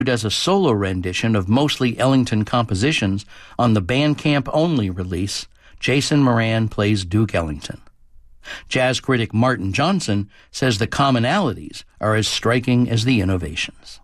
does a solo rendition of mostly Ellington compositions on the Bandcamp-only release, Jason Moran Plays Duke Ellington. Jazz critic Martin Johnson says the commonalities are as striking as the innovations.